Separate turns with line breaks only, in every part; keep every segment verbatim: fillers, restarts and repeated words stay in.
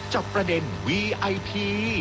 เจาะประเด็น วี ไอ พี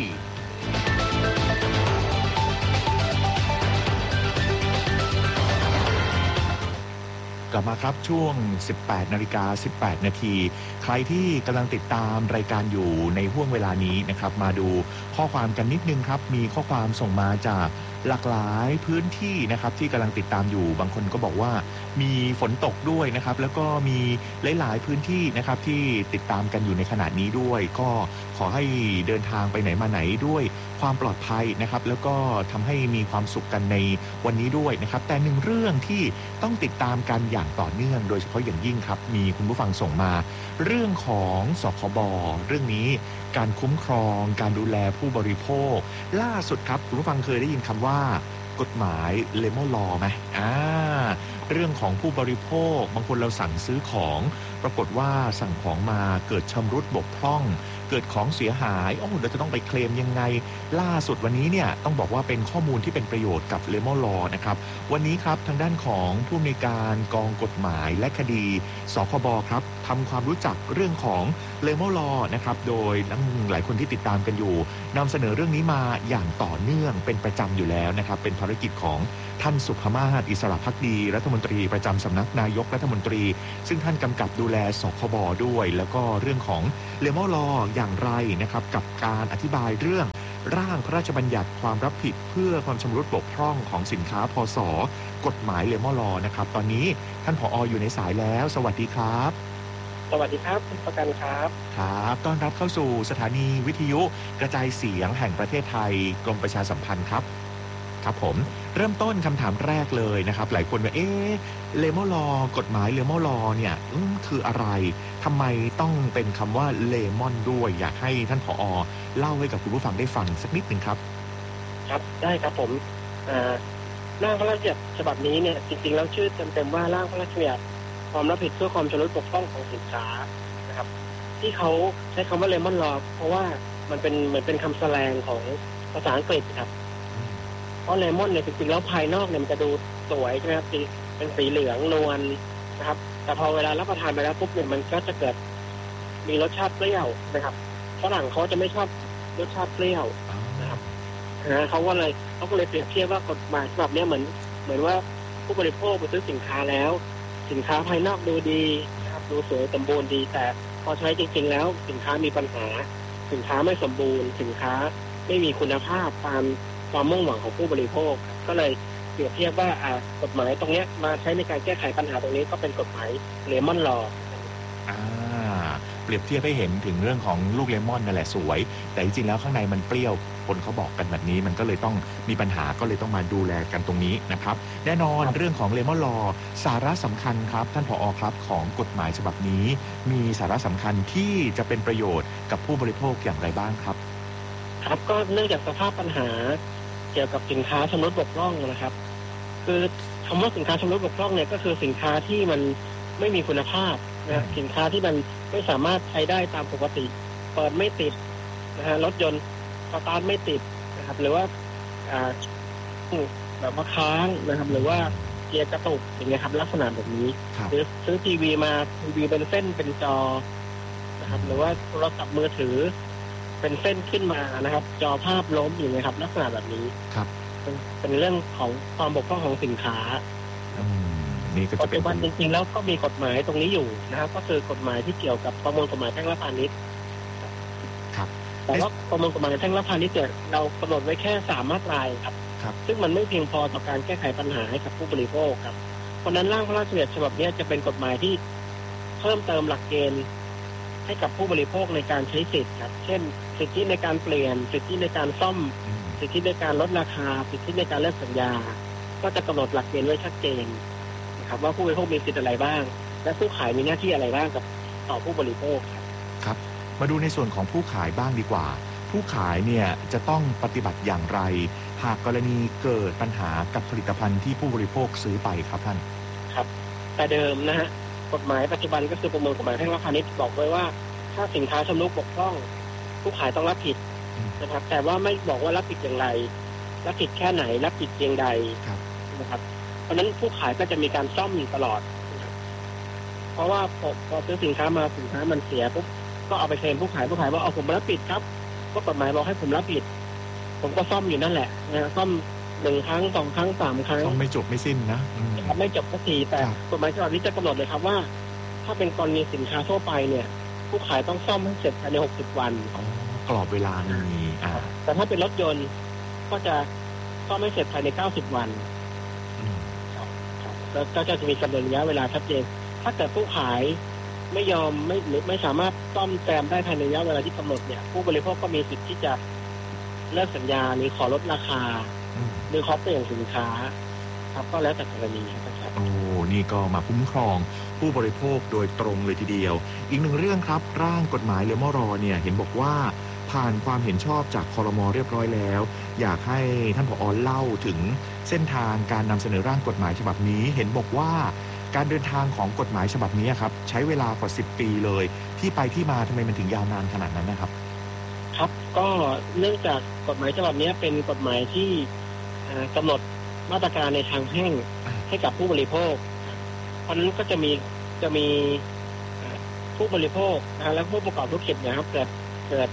กลับมาครับช่วง สิบแปดนาฬิกาสิบแปดนาทีใครที่กำลังติดตามรายการอยู่ในห่วงเวลานี้นะครับมาดูข้อความกันนิดนึงครับมีข้อความส่งมาจากหลากหลายพื้นที่นะครับที่กำลังติดตามอยู่บางคนก็บอกว่ามีฝนตกด้วยนะครับแล้วก็มีหลายๆพื้นที่นะครับที่ติดตามกันอยู่ในขณะนี้ด้วยก็ขอให้เดินทางไปไหนมาไหนด้วยความปลอดภัยนะครับแล้วก็ทำให้มีความสุขกันในวันนี้ด้วยนะครับแต่หนึ่งเรื่องที่ต้องติดตามกันอย่างต่อเนื่องโดยเฉพาะอย่างยิ่งครับมีคุณผู้ฟังส่งมาเรื่องของสคบเรื่องนี้การคุ้มครองการดูแลผู้บริโภคล่าสุดครับคุณผู้ฟังเคยได้ยินคำว่ากฎหมายเลมอนลอไหมอ่าเรื่องของผู้บริโภคบางคนเราสั่งซื้อของปรากฏว่าสั่งของมาเกิดชำรุดบกพร่องเกิดของเสียหายโอ้เราจะต้องไปเคลมยังไงล่าสุดวันนี้เนี่ยต้องบอกว่าเป็นข้อมูลที่เป็นประโยชน์กับเลมอนลอนะครับวันนี้ครับทางด้านของผู้อำนวยการกองกฎหมายและคดีสคบครับทำความรู้จักเรื่องของเลมอนลอนะครับโดยหลายคนที่ติดตามกันอยู่นำเสนอเรื่องนี้มาอย่างต่อเนื่องเป็นประจำอยู่แล้วนะครับเป็นภารกิจของท่านสุภมาศอิสระภักดีรัฐมนตรีประจำสำนักนายกรัฐมนตรีซึ่งท่านกำกับดูแลสคบด้วยแล้วก็เรื่องของเลมอนลออย่างไรนะครับกับการอธิบายเรื่องร่างพระราชบัญญัติความรับผิดเพื่อความชำรุดบกพร่องของสินค้าพศกฎหมายเลมอนลอนะครับตอนนี้ท่านผอ.อยู่ในสายแล้วสวัสดีครับ
สวัสดีครับคุณประกันครับ
ครับต้อนรับเข้าสู่สถานีวิทยุกระจายเสียงแห่งประเทศไทยกรมประชาสัมพันธ์ครับครับผมเริ่มต้นคำถามแรกเลยนะครับหลายคนว่าเอ๊ะเลมอนลอกฎหมายเลมอนลอเนี่ยคืออะไรทำไมต้องเป็นคำว่าเลมอนด้วยอยากให้ท่านผอ.เล่าให้กับคุณผู้ฟังได้ฟังสักนิดหนึ่งครับ
ครับได้ครับผมร่างพระราชบัญญัติฉบับนี้เนี่ยจริงๆแล้วชื่อเต็มๆว่าร่างพระราชบัญญัติความรับผิดเพื่อความชำรุดบกพร่องของสินค้านะครับที่เขาใช้คำว่าเลมอนลอเพราะว่ามันเป็นเหมือนเป็นคำแสลงของภาษาอังกฤษครับเพราะเลมอนเนี่ยจริงๆแล้วภายนอกเนี่ยมันจะดูสวยใช่ไหมครับเป็นสีเหลืองนวลนะครับแต่พอเวลารับประทานไปแล้วปุ๊บเนี่ยมันก็จะเกิดมีรสชาติเปรี้ยวนะครับฝรั่งเขาจะไม่ชอบรสชาติเปรี้ยวนะครับนะเขาก็เลยเขาก็เลยเปรียบเทียบว่ากฎหมายฉบับนี้เหมือนเหมือนว่าผู้บริโภคไปซื้อสินค้าแล้วสินค้าภายนอกดูดีนะครับดูสวยสมบูรณ์ดีแต่พอใช้จริงๆแล้วสินค้ามีปัญหาสินค้าไม่สมบูรณ์สินค้าไม่มีคุณภาพตามความมุ่งหวังของผู้บริโภคก็เลยเปรียบเทียบว่าอ่ากฎหมายตรงนี้มาใช้ในการแก้ไขปัญหาตรงนี้ก็เป็นกฎหมายเลมอนลอ
อ่าเปรียบเทียบให้เห็นถึงเรื่องของลูกเลมอนนั่นแหละสวยแต่จริงๆแล้วข้างในมันเปรี้ยวคนเขาบอกกันแบบนี้มันก็เลยต้องมีปัญหาก็เลยต้องมาดูแลกันตรงนี้นะครับแน่นอนเรื่องของเลมอนลอสาระสำคัญครับท่านผอ.ครับของกฎหมายฉบับนี้มีสาระสำคัญที่จะเป็นประโยชน์กับผู้บริโภคอย่างไรบ้างครับ
ครับก็เนื่องจากสภาพปัญหาเกี่ยวกับสินค้าชำรุดบกพร่องนะครับคือคำว่าสินค้าชำรุดบกพร่องเนี่ยก็คือสินค้าที่มันไม่มีคุณภาพนะสินค้าที่มันไม่สามารถใช้ได้ตามปกติเปิดไม่ติดนะฮะรถยนต์สตาร์ทไม่ติดนะครับหรือว่าอ่าแบบว่าค้างนะครับหรือว่าเกียร์กระตุกอย่างเงี้ยครับลักษณะแบบนี้หรือซื้อทีวีมาทีวีเป็นเส้นเป็นจอนะครับหรือว่าโทรศัพท์มือถือเป็นเส้นขึ้นมานะครับจอภาพล้มอย่างเงี้ยครับลักษณะแบบนี้
ครับ
เป็นเรื่องของความบกพร่องของสินค้าปัจจุบันจริงๆแล้วก็มีกฎหมายตรงนี้อยู่นะครับก็คือกฎหมายที่เกี่ยวกับประมวลกฎหมายแพ่งและพาณิชย์แต่ว่าประมวลกฎหมายแพ่งและพาณิชย์เนี่ยเรากำหนดไว้แค่สามมาตราครับซึ่งมันไม่เพียงพอต่อการแก้ไขปัญหาให้กับผู้บริโภคครับเพราะนั้นร่างพระราชบัญญัติฉบับนี้จะเป็นกฎหมายที่เพิ่มเติมหลักเกณฑ์ให้กับผู้บริโภคในการใช้สิทธิ์ครับเช่นสิทธิในการเปลี่ยนสิทธิในการซ่อมสิทธิในการลดราคาสิทธิในการเลิกสัญญาก็จะกำหนดหลักเกณฑ์ไว้ชัดเจนนะครับว่าผู้บริโภคมีสิทธิ์อะไรบ้างและผู้ขายมีหน้าที่อะไรบ้างกับต่อผู้บริโภคครับ
ครับมาดูในส่วนของผู้ขายบ้างดีกว่าผู้ขายเนี่ยจะต้องปฏิบัติอย่างไรหากกรณีเกิดปัญหากับผลิตภัณฑ์ที่ผู้บริโภคซื้อไปครับท่าน
ครับแต่เดิมนะฮะกฎหมายปัจจุบันก็คือประมวลกฎหมายแพ่งและพาณิชย์บอกไว้ว่าถ้าสินค้าชำรุดบกพร่องผู้ขายต้องรับผิดนะครับแต่ว่าไม่บอกว่ารับผิดอย่างไรรับผิดแค่ไหนรับผิดเพียงใดนะครับเพราะนั้นผู้ขายก็จะมีการซ่อมอยู่ตลอดเพราะว่าพอซื้อสินค้ามาสินค้ามันเสียปุ๊บก็เอาไปเคลมผู้ขายผู้ขายว่าเอาผมมารับผิดครับก็กฎหมายบอกให้ผมรับผิดผมก็ซ่อมอยู่นั่นแหละนะซ่อมหนึ่งครั้งสองครั้งสามครั้ง
ต้องไม่จบไม่สิ้นนะ
ไม่จบสักทีแต่กฎหมายฉบับนี้จะกำหนดเลยครับว่าถ้าเป็นกรณีสินค้าทั่วไปเนี่ยผู้ขายต้องซ่อมให้เสร็จภายในหกสิบวัน
กรอบเวลามี
แต่ถ้าเป็นรถยนต์ก็จะซ่อมให้เสร็จภายในเก้าสิบวันแล้วก็จะมีกำหนดระยะเวลาชัดเจนถ้าเกิดผู้ขายไม่ยอมไม่หรือไม่สามารถซ่อมแซมได้ภายในระยะเวลาที่กำหนดเนี่ยผู้บริโภคก็มีสิทธิ์ที่จะเลิกสัญญาหรือขอลดราคาหรือขอเปลี่ยนสินค้าครับก็แล้วแต่กรณีครับ
โอ้นี่ก็มาคุ้มครองผู้บริโภคโดยตรงเลยทีเดียวอีกหนึ่งเรื่องครับร่างกฎหมายเลมรเนี่ยเห็นบอกว่าผ่านความเห็นชอบจากครม.เรียบร้อยแล้วอยากให้ท่านผอ.เล่าถึงเส้นทางการนำเสนอร่างกฎหมายฉบับนี้เห็นบอกว่าการเดินทางของกฎหมายฉบับนี้ครับใช้เวลากว่าสิบปีเลยที่ไปที่มาทำไมมันถึงยาวนานขนาดนั้นนะครับ
ครับก็เนื่องจากกฎหมายฉบับนี้เป็นกฎหมายที่กำหนดมาตรการในทางแพ่งให้กับผู้บริโภคเพราะนั้นก็จะมีจะมีผู้บริโภคนะและผู้ประกอบธุรกิจนะครับเกิดเกิด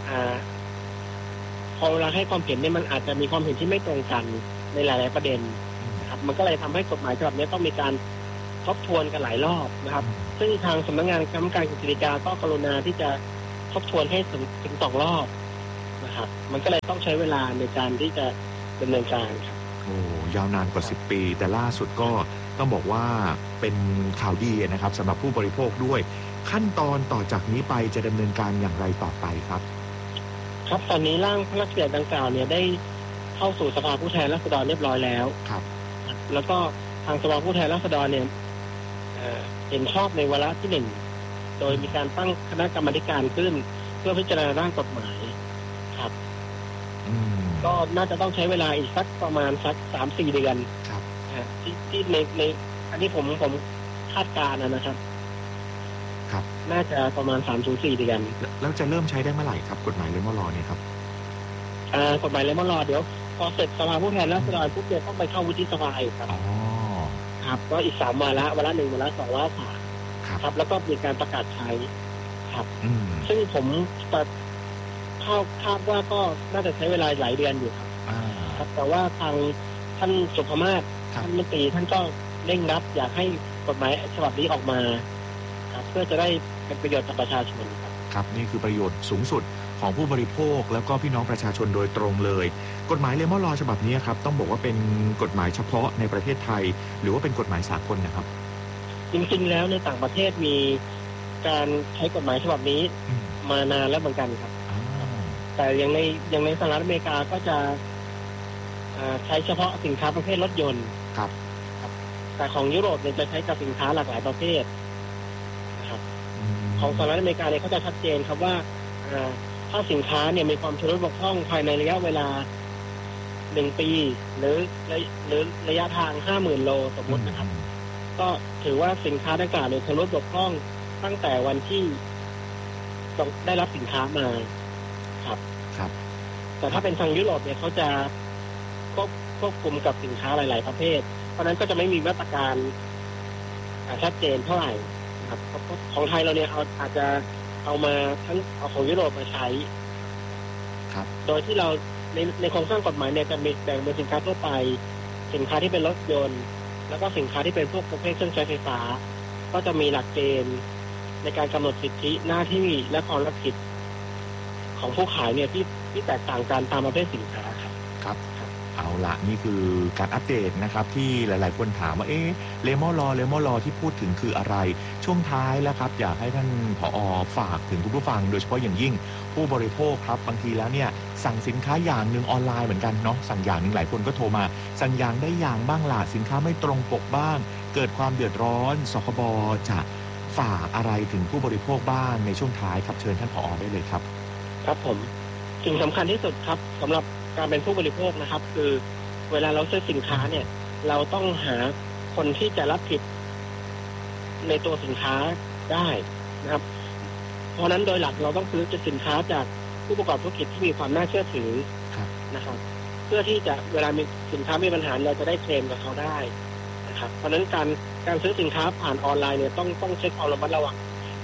พอเวลาให้ความเห็นเนี่ยมันอาจจะมีความเห็นที่ไม่ตรงกันในหลายๆประเด็นนะครับมันก็เลยทำให้กฎหมายฉบับนี้ต้องมีการทบทวนกันหลายรอบนะครับซึ่งทางสำนักงานคณะกรรมการกฤษฎีกาก็กรุณาที่จะทบทวนให้ถึงถึงสองรอบนะครับมันก็เลยต้องใช้เวลาในการที่จะดำเนินการครับ
โอ้ยาวนานกว่าสิบปีแต่ล่าสุดก็ต้องบอกว่าเป็นข่าวดีนะครับสำหรับผู้บริโภคด้วยขั้นตอนต่อจากนี้ไปจะดำเนินการอย่างไรต่อไปครับ
ครับตอนนี้ร่างพระราชบัญญัติดังกล่าวเนี่ยได้เข้าสู่สภาผู้แทนราษฎรเรียบร้อยแล้ว
ครับ
แล้วก็ทางสภาผู้แทนราษฎรเนี่ยเห็นชอบในวาระที่หนึ่งโดยมีการตั้งคณะกรรมการขึ้นเพื่อพิจารณาร่างกฎหมายครับก็น่าจะต้องใช้เวลาอีกสักประมาณสักสามสี่เดือน
ครับ
ที่ที่ในในอันนี้ผมผมคาดการณ์นะครับ
ครับ
น่าจะประมาณสามถึงสี่เดือน
แล้วจะเริ่มใช้ได้เมื่อไหร่ครับกฎหมายเลมรเนี่ยครับ
อ่ากฎหมายเลมรเดี๋ยวพอเสร็จสภาผู้แทนราษฎรปุ๊บเดี๋ยวต้องไปเข้าวุฒิสภาอีกครับ
อ๋อ
ครับก็อีกสามวาระวาระหนึ่งวาระสองวาระสามครับแล้วก็มีการประกาศใช้ครับซึ่งผมคาดคาดว่าก็น่าจะใช้เวลาหลายเดือนอยู่ครับครับแต่ว่าทางท่านสุภมาศท่านมนตรีท่านก็เร่งรัดอยากให้กฎหมายฉบับนี้ออกมาครับเพื่อจะได้เป็นประโยชน์กับประชาชนครับ
ครับนี่คือประโยชน์สูงสุดของผู้บริโภคแล้วก็พี่น้องประชาชนโดยตรงเลยกฎหมายเลมอลลอฉบับนี้ครับต้องบอกว่าเป็นกฎหมายเฉพาะในประเทศไทยหรือว่าเป็นกฎหมายสากลนะครับ
จริงๆแล้วในต่างประเทศมีการใช้กฎหมายฉบับนี้มานานแล้วเหมือนกันครับแต่อย่างในอย่างในสหรัฐอเมริกาก็จะใช้เฉพาะสินค้าประเภทรถยนต์
ครับ
แต่ของยุโรปเนี่ยจะใช้กับสินค้าหลากหลายประเภทนะครับของสหรัฐอเมริกาเนี่ยเขาจะชัดเจนครับว่าถ้าสินค้าเนี่ยมีความชำรุดบกพร่องภายในระยะเวลาหนึ่งปีหรือหรือระยะทางห้าหมื่นโลสมมตินะครับก็ถือว่าสินค้าดังกล่าวเนี่ยชำรุดบกพร่องตั้งแต่วันที่ได้รับสินค้ามาครับ
ครับ
แต่ถ้าเป็นทางยุโรปเนี่ยเขาจะควบควบคุมกับสินค้าหลายๆประเภทเพราะนั้นก็จะไม่มีมาตรการชัดเจนเท่าไหร่ครับของไทยเราเนี่ยเอาอาจจะเอามาทั้งเอาของยุโรปมาใช้
ครับ
โดยที่เราในในโครงสร้างกฎหมายเนี่ยจะมีแบ่งเป็นสินค้าทั่วไปสินค้าที่เป็นรถยนต์แล้วก็สินค้าที่เป็นพวกประเภทเครื่องใช้ไฟฟ้าก็จะมีหลักเกณฑ์ในการกำหนดสิทธิหน้าที่และความรับผิดของผู้ขายเนี่ยที่ที่แตกต่างกันตามประเภทสินค้าครับ
ครับเอาละนี่คือการอัปเดตนะครับที่หลายๆคนถามว่าเอ๊ะเลมอลลอเลมอลลอที่พูดถึงคืออะไรช่วงท้ายแล้วครับอยากให้ท่านผอ.ฝากถึงผู้ฟังโดยเฉพาะอย่างยิ่งผู้บริโภคครับบางทีแล้วเนี่ยสั่งสินค้าอย่างนึงออนไลน์เหมือนกันเนาะสั่งอย่างนึงหลายคนก็โทรมาสั่งอย่างได้อย่างบ้างล่ะสินค้าไม่ตรงปกบ้างเกิดความเดือดร้อนสคบจะฝากอะไรถึงผู้บริโภคบ้างในช่วงท้ายครับเชิญท่านผอ.ได้เลยครับ
ครับผมสิ่งสำคัญที่สุดครับสำหรับการเป็นผู้บริโภคนะครับคือเวลาเราซื้อสินค้าเนี่ยเราต้องหาคนที่จะรับผิดในตัวสินค้าได้นะครับเพราะนั้นโดยหลักเราต้องซื้อสินค้าจากผู้ประกอบธุรกิจที่มีความน่าเชื่อถือนะครับเพื่อที่จะเวลามีสินค้ามีปัญหาเราจะได้เคลมกับเขาได้นะครับเพราะนั้นการการซื้อสินค้าผ่านออนไลน์เนี่ยต้องต้องเช็คความระมัดระวัง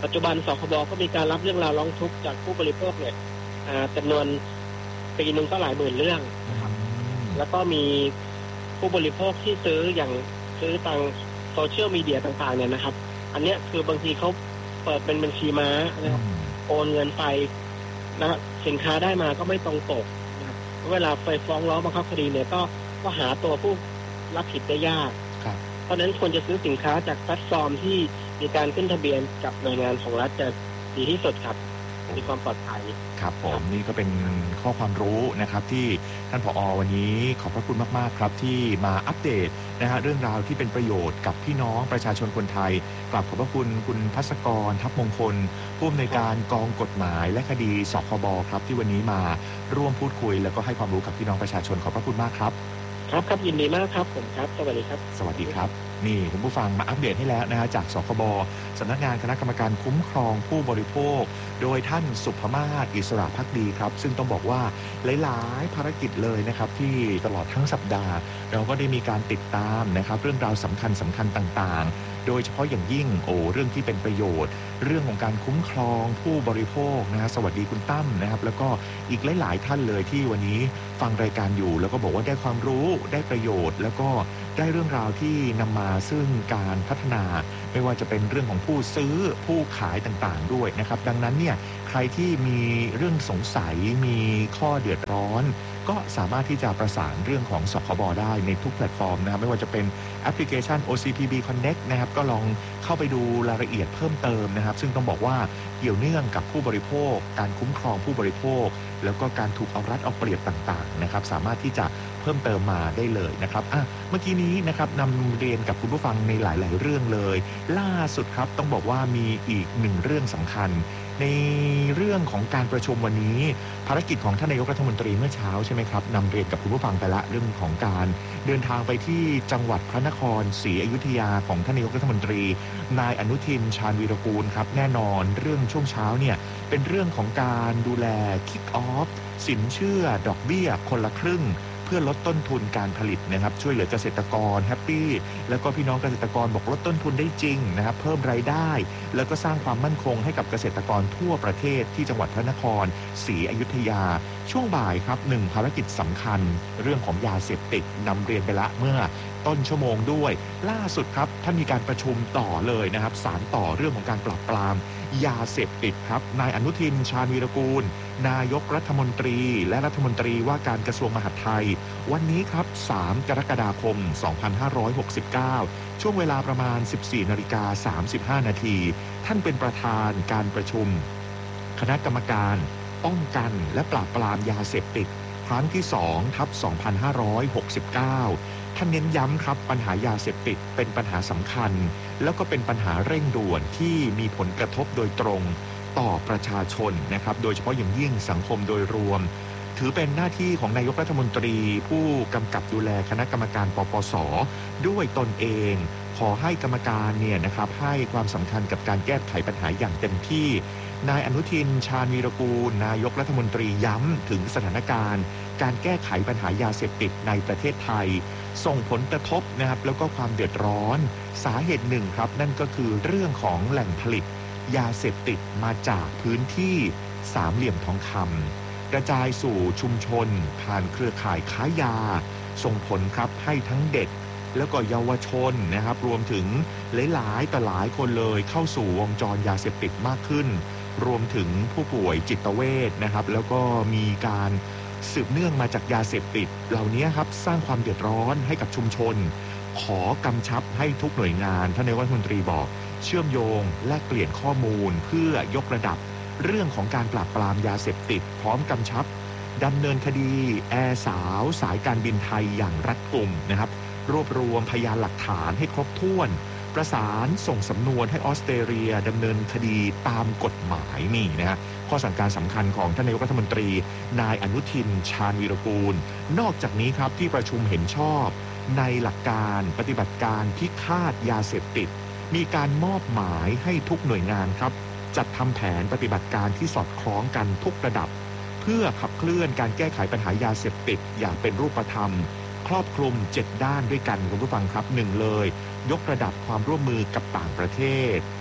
ปัจจุบันสคบก็มีการรับเรื่องราวร้องทุกข์จากผู้บริโภคเนี่ยจำนวนปีหนึ่งก็หลายหมื่นเรื่องนะครับแล้วก็มีผู้บริโภคที่ซื้ออย่างซื้อทางโซเชียลมีเดียต่างๆเนี่ยนะครับอันนี้คือบางทีเขาเปิดเป็นบัญชีม้านะครับโอนเงินไปนะสินค้าได้มาก็ไม่ตรงปกนะครับเวลาไปฟ้องร้องบังคับคดีเนี่ยก็ก็หาตัวผู้รับผิดได้ยากเพราะฉะนั้นควรจะซื้อสินค้าจากแพลตฟอร์มที่มีการขึ้นทะเบียนกับหน่วยงานของรัฐจะดีที่สุดครับมีความปลอดภัย
ครับผมนี่ก็เป็นข้อความรู้นะครับที่ท่านผอ.วันนี้ขอบพระคุณมากๆครับที่มาอัปเดตนะฮะเรื่องราวที่เป็นประโยชน์กับพี่น้องประชาชนคนไทยกราบขอบพระคุณคุณภัสกรทัพมงคลผู้อำนวยการกองกฎหมายและคดีสคบครับที่วันนี้มาร่วมพูดคุยแล้วก็ให้ความรู้กับพี่น้องประชาชนขอบพระคุณมากครับ
ครับครับยินดีมากครับผมครับสวัสดีครับ
สวัสดีครับนี่คุณผู้ฟังมาอัปเดตให้แล้วนะฮะจากสคบสำนักงานคณะกรรมการคุ้มครองผู้บริโภคโดยท่านสุภมาศอิสระภักดีครับซึ่งต้องบอกว่าหลายๆภารกิจเลยนะครับที่ตลอดทั้งสัปดาห์เราก็ได้มีการติดตามนะครับเรื่องราวสำคัญสำคัญต่างๆโดยเฉพาะอย่างยิ่งโอ้เรื่องที่เป็นประโยชน์เรื่องของการคุ้มครองผู้บริโภคนะฮะสวัสดีคุณตั้มนะครับแล้วก็อีกหลายๆท่านเลยที่วันนี้ฟังรายการอยู่แล้วก็บอกว่าได้ความรู้ได้ประโยชน์แล้วก็ได้เรื่องราวที่นำมาซึ่งการพัฒนาไม่ว่าจะเป็นเรื่องของผู้ซื้อผู้ขายต่างๆด้วยนะครับดังนั้นเนี่ยใครที่มีเรื่องสงสัยมีข้อเดือดร้อนก็สามารถที่จะประสานเรื่องของสคบได้ในทุกแพลตฟอร์มนะครับไม่ว่าจะเป็นแอปพลิเคชัน โอ ซี พี บี Connect นะครับก็ลองเข้าไปดูรายละเอียดเพิ่มเติมนะครับซึ่งต้องบอกว่าเกี่ยวเนื่องกับผู้บริโภคการคุ้มครองผู้บริโภคแล้วก็การถูกเอารัดเอาเปรียบต่างๆนะครับสามารถที่จะเพิ่มเติมมาได้เลยนะครับอ่ะเมื่อกี้นี้นะครับนำเรียนกับคุณผู้ฟังในหลายๆเรื่องเลยล่าสุดครับต้องบอกว่ามีอีกหนึ่งเรื่องสำคัญในเรื่องของการประชุมวันนี้ภารกิจของท่านนายกรัฐมนตรีเมื่อเช้าใช่ไหมครับนำเรียนกับคุณผู้ฟังไปละเรื่องของการเดินทางไปที่จังหวัดพระนครศรีอยุธยาของท่านนายกรัฐมนตรีนายอนุทินชาญวีรกูลครับแน่นอนเรื่องช่วงเช้าเนี่ยเป็นเรื่องของการดูแลคิกออฟสินเชื่อดอกเบี้ยคนละครึ่งเพื่อลดต้นทุนการผลิตนะครับช่วยเหลือเกษตรกรแฮปปี้แล้วก็พี่น้องเกษตรกรบอกลดต้นทุนได้จริงนะครับเพิ่มรายได้แล้วก็สร้างความมั่นคงให้กับเกษตรกรทั่วประเทศที่จังหวัดพระนครศรีอยุธยาช่วงบ่ายครับหนึ่งภารกิจสำคัญเรื่องของยาเสพติดนำเรียนไปละเมื่อต้นชั่วโมงด้วยล่าสุดครับท่านมีการประชุมต่อเลยนะครับสารต่อเรื่องของการปราบปรามยาเสพติดครับนายอนุทินชาญวีรกูลนายกรัฐมนตรีและรัฐมนตรีว่าการกระทรวงมหาดไทยวันนี้ครับสามกรกฎาคมสองพันห้าร้อยหกสิบเก้าช่วงเวลาประมาณ สิบสี่นาฬิกาสามสิบห้านาทีท่านเป็นประธานการประชุมคณะกรรมการป้องกันและปราบปรามยาเสพติดครั้งที่สองทับสองพันห้าร้อยหกสิบเก้าท่านเน้นย้ำครับปัญหายาเสพติดเป็นปัญหาสำคัญแล้วก็เป็นปัญหาเร่งด่วนที่มีผลกระทบโดยตรงต่อประชาชนนะครับโดยเฉพาะอย่างยิ่งสังคมโดยรวมถือเป็นหน้าที่ของนายกรัฐมนตรีผู้กำกับดูแลคณะกรรมการปปส.ด้วยตนเองขอให้กรรมการเนี่ยนะครับให้ความสำคัญกับการแก้ไขปัญหาอย่างเต็มที่นายอนุทินชาญวีรกูลนายกรัฐมนตรีย้ำถึงสถานการณ์การแก้ไขปัญหายาเสพติดในประเทศไทยส่งผลกระทบนะครับแล้วก็ความเดือดร้อนสาเหตุหนึ่งครับนั่นก็คือเรื่องของแหล่งผลิตยาเสพติดมาจากพื้นที่สามเหลี่ยมทองคำกระจายสู่ชุมชนผ่านเครือข่ายค้ายาส่งผลครับให้ทั้งเด็กแล้วก็เยาวชนนะครับรวมถึงหลายๆต่อหลายคนเลยเข้าสู่วงจรยาเสพติดมากขึ้นรวมถึงผู้ป่วยจิตเวชนะครับแล้วก็มีการสืบเนื่องมาจากยาเสพติดเหล่านี้ครับสร้างความเดือดร้อนให้กับชุมชนขอกำชับให้ทุกหน่วยงานท่านนายกรัฐมนตรีบอกเชื่อมโยงแลกเปลี่ยนข้อมูลเพื่อยกระดับเรื่องของการปราบปรามยาเสพติดพร้อมกำชับดำเนินคดีแอร์สาวสายการบินไทยอย่างรัดกุมนะครับรวบรวมพยานหลักฐานให้ครบถ้วนประสานส่งสำนวนให้ออสเตรเลียดำเนินคดีตามกฎหมายนี่นะฮะข้อสั่งการสำคัญของท่านนายกรัฐมนตรีนายอนุทินชาญวีรกูลนอกจากนี้ครับที่ประชุมเห็นชอบในหลักการปฏิบัติการพิฆาตยาเสพติดมีการมอบหมายให้ทุกหน่วยงานครับจัดทำแผนปฏิบัติการที่สอดคล้องกันทุกระดับเพื่อขับเคลื่อนการแก้ไขปัญหายาเสพติดอย่างเป็นรูปธรรมครอบคลุมเจ็ดด้านด้วยกันคุณผู้ฟังครับหนึ่งเลยยกระดับความร่วมมือกับต่างประเทศ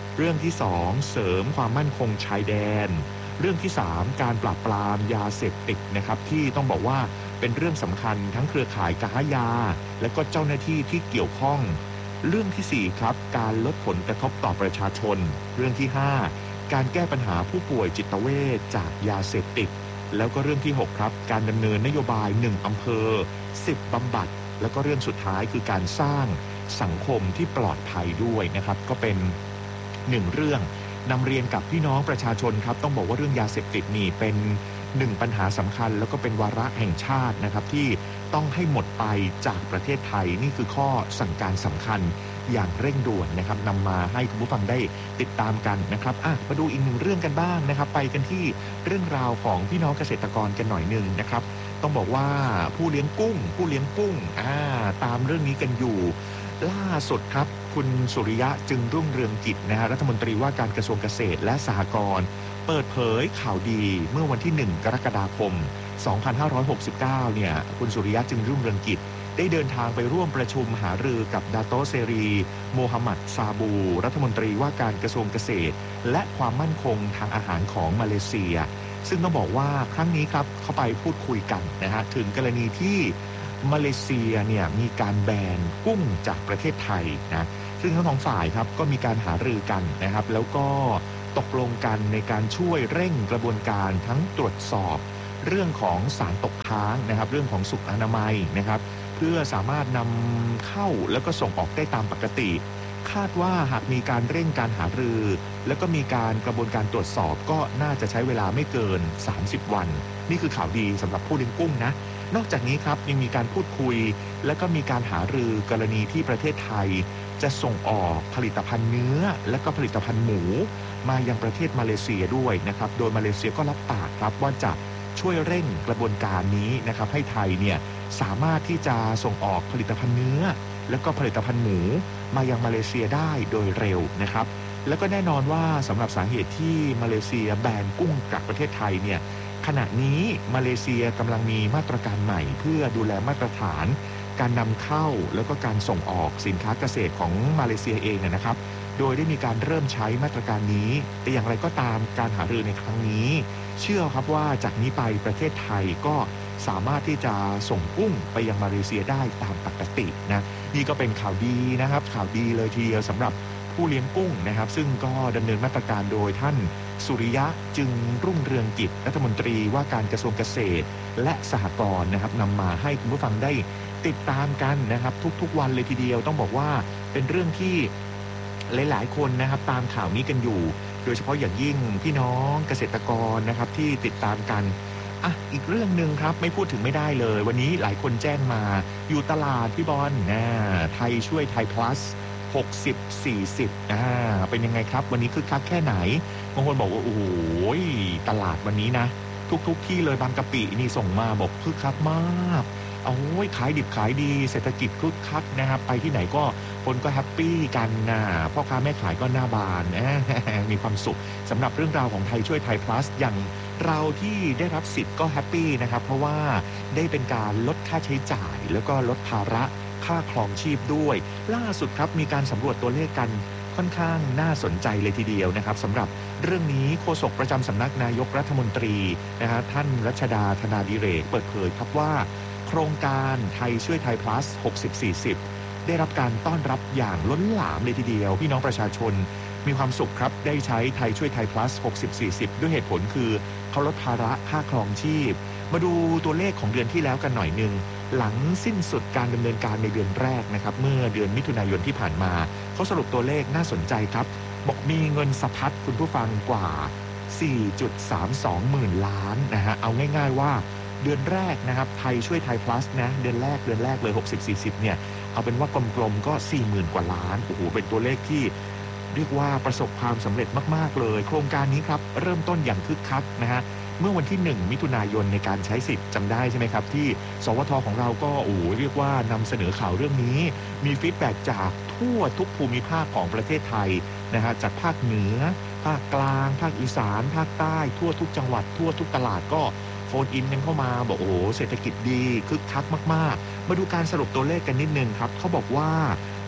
เรื่องที่สองเสริมความมั่นคงชายแดนเรื่องที่สามการปราบปรามยาเสพติดนะครับที่ต้องบอกว่าเป็นเรื่องสำคัญทั้งเครือข่ายค้ายาและก็เจ้าหน้าที่ที่เกี่ยวข้องเรื่องที่สี่ครับการลดผลกระทบต่อประชาชนเรื่องที่ห้าการแก้ปัญหาผู้ป่วยจิตเวชจากยาเสพติดแล้วก็เรื่องที่หกครับการดำเนินนโยบายหนึ่งอำเภอสิบบำบัดแล้วก็เรื่องสุดท้ายคือการสร้างสังคมที่ปลอดภัยด้วยนะครับก็เป็นหนึ่งเรื่องนำเรียนกับพี่น้องประชาชนครับต้องบอกว่าเรื่องยาเสพติดนี่เป็นหนึ่งปัญหาสำคัญแล้วก็เป็นวาระแห่งชาตินะครับที่ต้องให้หมดไปจากประเทศไทยนี่คือข้อสั่งการสำคัญอย่างเร่งด่วนนะครับนำมาให้คุณผู้ฟังได้ติดตามกันนะครับอ่ะมาดูอีกหนึ่งเรื่องกันบ้างนะครับไปกันที่เรื่องราวของพี่น้องเกษตรกรกันหน่อยหนึ่งนะครับต้องบอกว่าผู้เลี้ยงกุ้งผู้เลี้ยงกุ้งอ่าตามเรื่องนี้กันอยู่ล่าสุดครับคุณสุริยะจึงรุ่งเรืองกิจนะฮะรัฐมนตรีว่าการกระทรวงเกษตรและสหกรณ์เปิดเผยข่าวดีเมื่อวันที่หนึ่งกรกฎาคมสองพันห้าร้อยหกสิบเก้าเนี่ยคุณสุริยะจึงรุ่งเรืองกิจได้เดินทางไปร่วมประชุมหารือกับดาโตเซรีโมฮัมหมัดซาบูรัฐมนตรีว่าการกระทรวงเกษตรและความมั่นคงทางอาหารของมาเลเซียซึ่งต้องบอกว่าครั้งนี้ครับเข้าไปพูดคุยกันนะฮะถึงกรณีที่มาเลเซียเนี่ยมีการแบนกุ้งจากประเทศไทยนะซึ่งทั้งสองฝ่ายครับก็มีการหารือกันนะครับแล้วก็ตกลงกันในการช่วยเร่งกระบวนการทั้งตรวจสอบเรื่องของสารตกค้างนะครับเรื่องของสุขอนามัยนะครับเพื่อสามารถนำเข้าแล้วก็ส่งออกได้ตามปกติคาดว่าหากมีการเร่งการหารือแล้วก็มีการกระบวนการตรวจสอบก็น่าจะใช้เวลาไม่เกินสามสิบวันนี่คือข่าวดีสำหรับผู้เลี้ยงกุ้งนะนอกจากนี้ครับยังมีการพูดคุยและก็มีการหารือกรณีที่ประเทศไทยจะส่งออกผลิตภัณฑ์เนื้อและก็ผลิตภัณฑ์หมูมายังประเทศมาเลเซียด้วยนะครับโดยมาเลเซียก็รับปากครับว่าจะช่วยเร่งกระบวนการนี้นะครับให้ไทยเนี่ยสามารถที่จะส่งออกผลิตภัณฑ์เนื้อและก็ผลิตภัณฑ์หมูมายังมาเลเซียได้โดยเร็วนะครับแล้วก็แน่นอนว่าสำหรับสาเหตุที่มาเลเซียแบนกุ้งจากประเทศไทยเนี่ยขณะนี้มาเลเซียกำลังมีมาตรการใหม่เพื่อดูแลมาตรฐานการนำเข้าแล้วก็การส่งออกสินค้าเกษตรของมาเลเซียเองนะครับโดยได้มีการเริ่มใช้มาตรการนี้แต่อย่างไรก็ตามการหารือในครั้งนี้เชื่อครับว่าจากนี้ไปประเทศไทยก็สามารถที่จะส่งกุ้งไปยังมาเลเซียได้ตามปกตินะนี่ก็เป็นข่าวดีนะครับข่าวดีเลยทีเดียวสำหรับผู้เลี้ยงกุ้งนะครับซึ่งก็ดำเนินมาตรการโดยท่านสุริยะจึงรุ่งเรืองกิจรัฐมนตรีว่าการกระทรวงเกษตรและสหกรณ์นะครับนำมาให้คุณผู้ฟังได้ติดตามกันนะครับทุกๆวันเลยทีเดียวต้องบอกว่าเป็นเรื่องที่หลายๆคนนะครับตามข่าวนี้กันอยู่โดยเฉพาะอย่างยิ่งพี่น้องเกษตรกรนะครับที่ติดตามกันอ่ะอีกเรื่องนึงครับไม่พูดถึงไม่ได้เลยวันนี้หลายคนแจ้งมาอยู่ตลาดพี่บอลนะไทยช่วยไทย plus หกสิบ สี่สิบอ่าเป็นยังไงครับวันนี้คึกคักแค่ไหนบางคนบอกว่าโอ้โหตลาดวันนี้นะทุกๆที่เลยบางกะปินี่ส่งมาบอกคึกคักมากโอ้ยขายดิบขายดีเศรษฐกิจคึกคักนะครับไปที่ไหนก็คนก็แฮปปี้กันนะพ่อค้าแม่ขายก็หน้าบานมีความสุขสำหรับเรื่องราวของไทยช่วยไทย plus อย่างเราที่ได้รับสิทธิ์ก็แฮปปี้นะครับเพราะว่าได้เป็นการลดค่าใช้จ่ายแล้วก็ลดภาระค่าครองชีพด้วยล่าสุดครับมีการสำรวจตัวเลขกันค่อนข้างน่าสนใจเลยทีเดียวนะครับสำหรับเรื่องนี้โฆษกประจำสำนักนายกรัฐมนตรีนะฮะท่านรัชดาธนาดิเรกเปิดเผยครับว่าโครงการไทยช่วยไทย plus หกสิบ สี่สิบได้รับการต้อนรับอย่างล้นหลามเลยทีเดียวพี่น้องประชาชนมีความสุขครับได้ใช้ไทยช่วยไทย plus หกสิบ สี่สิบด้วยเหตุผลคือเขาลดภาระค่าครองชีพมาดูตัวเลขของเดือนที่แล้วกันหน่อยนึงหลังสิ้นสุดการดำเนินการในเดือนแรกนะครับเมื่อเดือนมิถุนายนที่ผ่านมาเขาสรุปตัวเลขน่าสนใจครับบอกมีเงินสะพัดคุณผู้ฟังกว่า สี่จุดสามสอง หมื่นล้านนะฮะเอาง่ายๆว่าเดือนแรกนะครับไทยช่วยไทย plus นะเดือนแรกเดือนแรกเลยหกสิบ สี่สิบเนี่ยเอาเป็นว่ากลมๆก็ สี่หมื่น กว่าล้านโอ้โหเป็นตัวเลขที่เรียกว่าประสบความสำเร็จมากๆเลยโครงการนี้ครับเริ่มต้นอย่างคึกคักนะฮะเมื่อวันที่หนึ่งมิถุนายนในการใช้สิทธิ์จำได้ใช่ไหมครับที่สวทของเราก็โอ้โหเรียกว่านำเสนอข่าวเรื่องนี้มีฟีดแบ็กจากทั่วทุกภูมิภาคของประเทศไทยนะฮะจากภาคเหนือภาคกลางภาคอีสานภาคใต้ทั่วทุกจังหวัดทั่วทุกตลาดก็โฟนอินกันเข้ามาบอกโอ้โหเศรษฐกิจดีคึกคักมากๆมาดูการสรุปตัวเลขกันนิดนึงครับเขาบอกว่า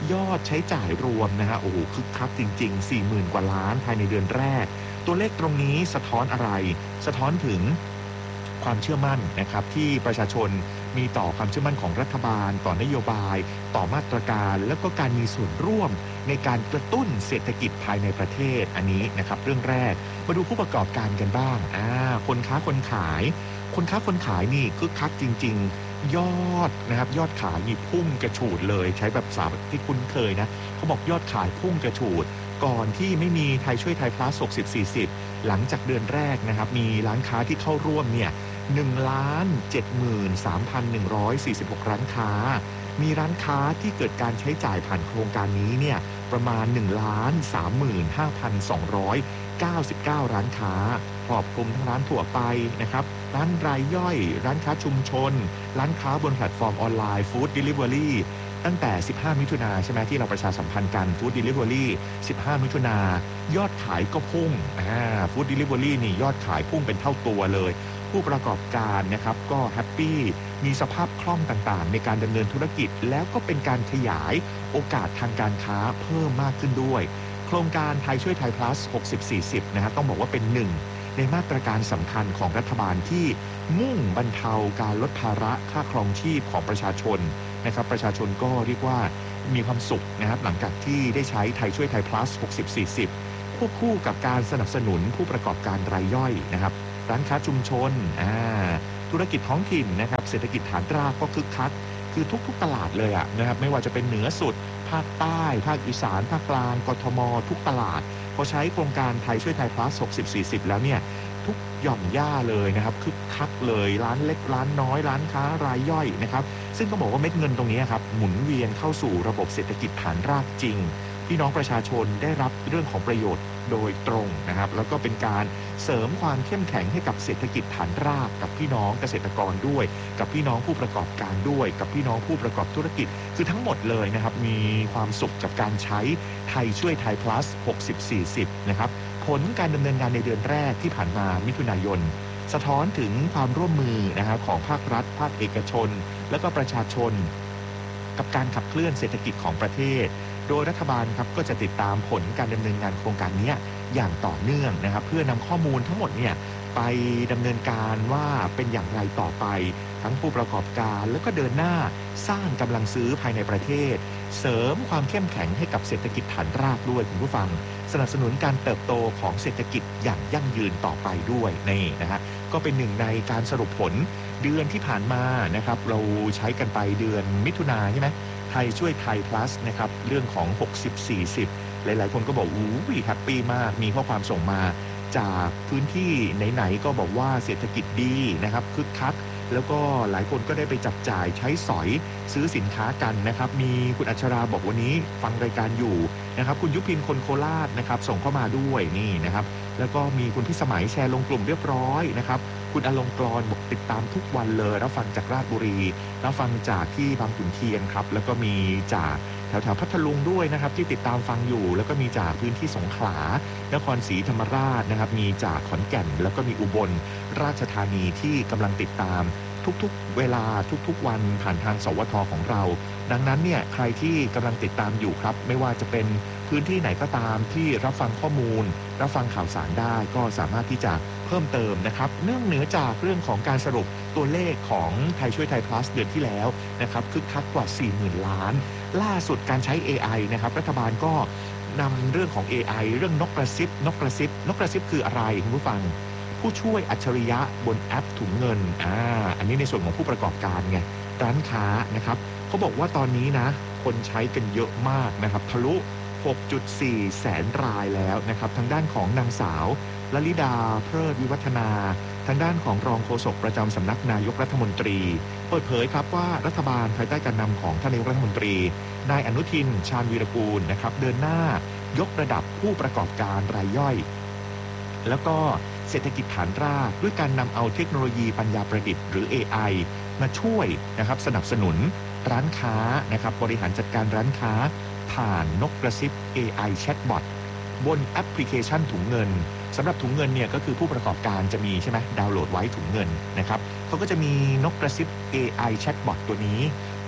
ยอดใช้จ่ายรวมนะฮะโอ้โหคึกคักจริงๆ สี่หมื่น กว่าล้านภายในเดือนแรกตัวเลขตรงนี้สะท้อนอะไรสะท้อนถึงความเชื่อมั่นนะครับที่ประชาชนมีต่อความเชื่อมั่นของรัฐบาลต่อนโยบายต่อมาตรการแล้วก็การมีส่วนร่วมในการกระตุ้นเศรษฐกิจภายในประเทศอันนี้นะครับเรื่องแรกมาดูผู้ประกอบการกันบ้างอ่าคนค้าคนขายคนค้าคนขายนี่คึกคักจริงๆยอดนะครับยอดขายนี่พุ่งกระฉูดเลยใช้แบบภาษาที่คุ้นเคยนะเขาบอกยอดขายพุ่งกระฉูดก่อนที่ไม่มีไทยช่วยไทย plus หกสิบ สี่สิบหลังจากเดือนแรกนะครับมีร้านค้าที่เข้าร่วมเนี่ยหนึ่งล้านเจ็ดหมื่นสามพันหนึ่งร้อยสี่สิบหกร้านค้ามีร้านค้าที่เกิดการใช้จ่ายผ่านโครงการนี้เนี่ยประมาณหนึ่งล้านสามหมื่นห้าพันสองร้อยเก้าสิบเก้าร้านค้าครอบคลุมทั้งร้านทั่วไปนะครับร้านรายย่อยร้านค้าชุมชนร้านค้าบนแพลตฟอร์มออนไลน์ฟู้ดเดลิเวอรี่ตั้งแต่สิบห้ามิถุนายนใช่ไหมที่เราประชาสัมพันธ์กันฟู้ดเดลิเวอรี่สิบห้ามิถุนายอดขายก็พุ่งอ่าฟู้ดเดลิเวอรี่นี่ยอดขายพุ่งเป็นเท่าตัวเลยผู้ประกอบการนะครับก็แฮปปี้มีสภาพคล่องต่างๆในการดำเนินธุรกิจแล้วก็เป็นการขยายโอกาสทางการค้าเพิ่มมากขึ้นด้วยโครงการไทยช่วยไทย plus หกสิบ สี่สิบนะฮะต้องบอกว่าเป็นหนึ่งในมาตรการสำคัญของรัฐบาลที่มุ่งบรรเทาการลดภาระค่าครองชีพของประชาชนนะครับประชาชนก็เรียกว่ามีความสุขนะครับหลังจากที่ได้ใช้ไทยช่วยไทย plus หกสิบ สี่สิบควบคู่กับการสนับสนุนผู้ประกอบการรายย่อยนะครับร้านค้าชุมชนอ่าธุรกิจท้องถิ่นนะครับเศรษฐกิจฐานรากก็คึกคักคือทุกๆตลาดเลยอะนะครับไม่ว่าจะเป็นเหนือสุดภาคใต้ภาคอีสานภาคกลางกทมทุกตลาดพอใช้โครงการไทยช่วยไทย plus หกสิบ สี่สิบแล้วเนี่ยทุกหย่อมย่าเลยนะครับคึกคักเลยร้านเล็กร้านน้อยร้านค้ารายย่อยนะครับซึ่งต้องบอกว่าเม็ดเงินตรงนี้ครับหมุนเวียนเข้าสู่ระบบเศรษฐกิจฐานรากจริงพี่น้องประชาชนได้รับเรื่องของประโยชน์โดยตรงนะครับแล้วก็เป็นการเสริมความเข้มแข็งให้กับเศรษฐกิจฐานรากกับพี่น้องเกษตรกรด้วยกับพี่น้องผู้ประกอบการด้วยกับพี่น้องผู้ประกอบธุรกิจคือทั้งหมดเลยนะครับมีความสุขจากการใช้ไทยช่วยไทย plus หกสิบ สี่สิบนะครับผลการดำเนินงานในเดือนแรกที่ผ่านมามิถุนายนสะท้อนถึงความร่วมมือนะครับของภาครัฐภาคเอกชนและก็ประชาชนกับการขับเคลื่อนเศรษฐกิจของประเทศโดยรัฐบาลครับก็จะติดตามผลการดำเนินงานโครงการนี้อย่างต่อเนื่องนะครับเพื่อนำข้อมูลทั้งหมดเนี่ยไปดำเนินการว่าเป็นอย่างไรต่อไปทั้งผู้ประกอบการแล้วก็เดินหน้าสร้างกำลังซื้อภายในประเทศเสริมความเข้มแข็งให้กับเศรษฐกิจฐานรากด้วยคุณผู้ฟังสนับสนุนการเติบโตของเศรษฐกิจอย่างยั่งยืนต่อไปด้วยนี่นะฮะก็เป็นหนึ่งในการสรุปผลเดือนที่ผ่านมานะครับเราใช้กันไปเดือนมิถุนายนใช่ไหมไทยช่วยไทย plus นะครับเรื่องของหกสิบ สี่สิบหลายๆคนก็บอกอู้ยแฮปปี้มากมีข้อความส่งมาจากพื้นที่ไหนๆก็บอกว่าเศรษฐกิจดีนะครับคึกคักแล้วก็หลายคนก็ได้ไปจับจ่ายใช้สอยซื้อสินค้ากันนะครับมีคุณอัชราบอกวันนี้ฟังรายการอยู่นะครับคุณยุพินคนโคราชนะครับส่งเข้ามาด้วยนี่นะครับแล้วก็มีคุณพิสมัยแชร์ลงกลุ่มเรียบร้อยนะครับคุณอลงกรบอกติดตามทุกวันเลยรับฟังจากราชบุรีรับฟังจากที่บางขุนเทียนครับแล้วก็มีจากแถวๆพัทลุงด้วยนะครับที่ติดตามฟังอยู่แล้วก็มีจากพื้นที่สงขลานครศรีธรรมราชนะครับมีจากขอนแก่นแล้วก็มีอุบลราชธานีที่กำลังติดตามทุกๆเวลาทุกๆวันผ่านทางสวทของเราดังนั้นเนี่ยใครที่กำลังติดตามอยู่ครับไม่ว่าจะเป็นพื้นที่ไหนก็ตามที่รับฟังข้อมูลรับฟังข่าวสารได้ก็สามารถที่จะเพิ่มเติมนะครับเนื่องเหนือจากเรื่องของการสรุปตัวเลขของไทยช่วยไทย plus เดือนที่แล้วนะครับคึกคักกว่า สี่หมื่น ล้านล่าสุดการใช้ เอ ไอ นะครับรัฐบาลก็นำเรื่องของ เอ ไอ เรื่องนกกระซิบนกกระซิบนกกระซิบคืออะไรคุณผู้ฟังผู้ช่วยอัจฉริยะบนแอปถุงเงินอ่าอันนี้ในส่วนของผู้ประกอบการไงร้านค้านะครับเขาบอกว่าตอนนี้นะคนใช้กันเยอะมากนะครับทะลุ หกจุดสี่ แสนรายแล้วนะครับทางด้านของนางสาวลลิดาเพลิดวิวัฒนาทางด้านของรองโฆษกประจำสำนักนายกรัฐมนตรีเปิดเผยครับว่ารัฐบาลภายใต้การนำของท่านนายกรัฐมนตรีนายอนุทินชาญวีรกูลนะครับเดินหน้ายกระดับผู้ประกอบการรายย่อยแล้วก็เศรษฐกิจฐานรากด้วยการนำเอาเทคโนโลยีปัญญาประดิษฐ์หรือ เอ ไอ มาช่วยนะครับสนับสนุนร้านค้านะครับบริหารจัดการร้านค้าผ่านนกกระซิบ เอ ไอ Chatbot บนแอปพลิเคชันถุงเงินสำหรับถุงเงินเนี่ยก็คือผู้ประกอบการจะมีใช่ไหมดาวน์โหลดไว้ถุงเงินนะครับเขาก็จะมีนกกระซิบ เอ ไอ Chatbot ตัวนี้ผ